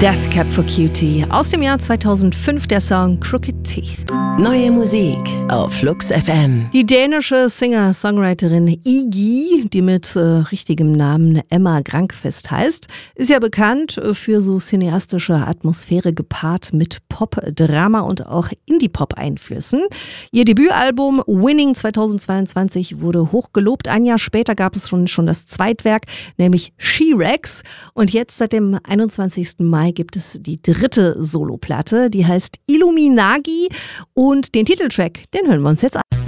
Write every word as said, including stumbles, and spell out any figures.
Death Cab for Cutie aus dem Jahr zweitausendfünf, der Song Crooked Teeth. Neue Musik auf Flux F M. Die dänische Singer-Songwriterin Iggy, die mit äh, richtigem Namen Emma Grankvist heißt, ist ja bekannt für so cineastische Atmosphäre gepaart mit Pop, Drama und auch Indie-Pop-Einflüssen. Ihr Debütalbum Winning zweitausendzweiundzwanzig wurde hoch gelobt. Ein Jahr später gab es schon, schon das Zweitwerk, nämlich She-Rex. Und jetzt seit dem einundzwanzigsten Mai gibt es die dritte Soloplatte, die heißt Illuminagi, und den Titeltrack, den hören wir uns jetzt an.